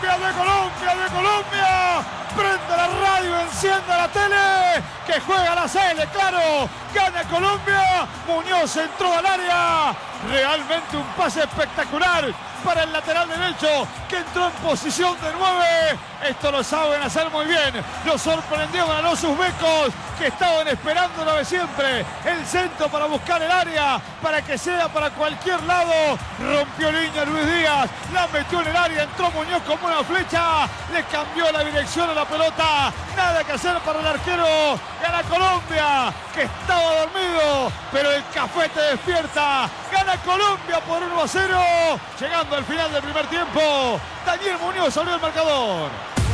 de Colombia. Prende la radio, enciende la tele, que juega la Sele, claro, gana Colombia. Muñoz entró al área, realmente un pase espectacular para el lateral derecho, que entró en posición de 9. Esto lo saben hacer muy bien. Lo sorprendieron a los uzbecos, que estaban esperando lo de siempre, el centro para buscar el área, para que sea para cualquier lado. Rompió línea Luis Díaz, la metió en el área, entró Muñoz como una flecha, le cambió la dirección a la pelota. Nada que hacer para el arquero. Gana Colombia, que estaba dormido, pero el Cafete despierta. Gana Colombia por 1-0, llegando al final del primer tiempo. Daniel Muñoz abrió el marcador.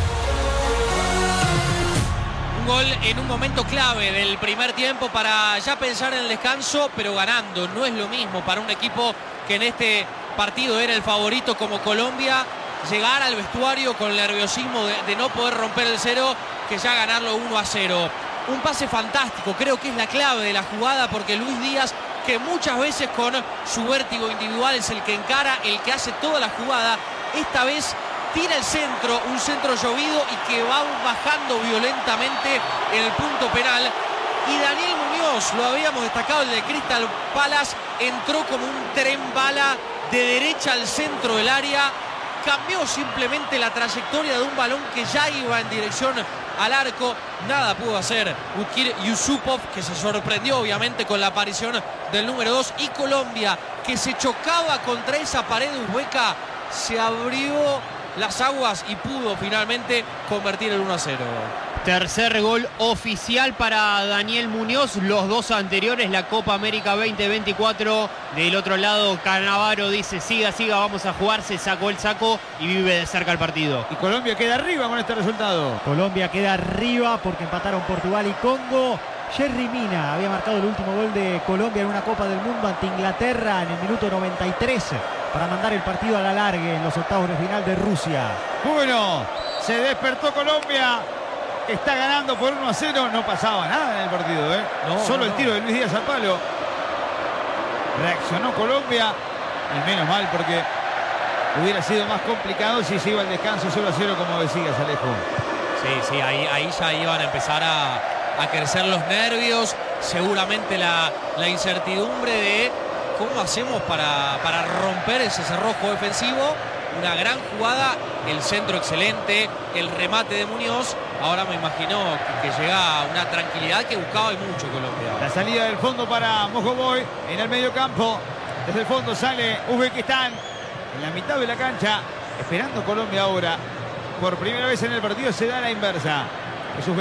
Un gol en un momento clave del primer tiempo para ya pensar en el descanso, pero ganando. No es lo mismo para un equipo que en este partido era el favorito como Colombia, llegar al vestuario con el nerviosismo de no poder romper el cero, que ya ganarlo 1-0. Un pase fantástico, creo que es la clave de la jugada, porque Luis Díaz, que muchas veces con su vértigo individual es el que encara, el que hace toda la jugada, esta vez tira el centro, un centro llovido y que va bajando violentamente en el punto penal. Y Daniel Muñoz, lo habíamos destacado, el de Crystal Palace, entró como un tren bala de derecha al centro del área, cambió simplemente la trayectoria de un balón que ya iba en dirección al arco. Nada pudo hacer Utkir Yusupov, que se sorprendió obviamente con la aparición del número 2, y Colombia, que se chocaba contra esa pared uzbeca, se abrió las aguas y pudo finalmente convertir el 1-0. Tercer gol oficial para Daniel Muñoz, los dos anteriores, la Copa América 2024. Del otro lado, Cannavaro dice: siga, vamos a jugar, se sacó el saco y vive de cerca el partido. Y Colombia queda arriba con este resultado. Colombia queda arriba porque empataron Portugal y Congo. Yerry Mina había marcado el último gol de Colombia en una Copa del Mundo ante Inglaterra en el minuto 93 para mandar el partido a la largue en los octavos de final de Rusia. Bueno, se despertó Colombia, está ganando por 1-0, no pasaba nada en el partido, ¿eh? Solo el tiro de Luis Díaz al palo. Reaccionó Colombia, y menos mal, porque hubiera sido más complicado si se iba al descanso 0-0, como decías, Alejo. Sí, ahí ya iban a empezar a crecer los nervios, seguramente la incertidumbre de cómo hacemos para romper ese cerrojo defensivo. Una gran jugada, el centro excelente, el remate de Muñoz. Ahora me imagino que llega una tranquilidad que buscaba y mucho Colombia. La salida del fondo para Mojoboy en el medio campo. Desde el fondo sale Uzbekistán en la mitad de la cancha, esperando Colombia ahora. Por primera vez en el partido se da la inversa.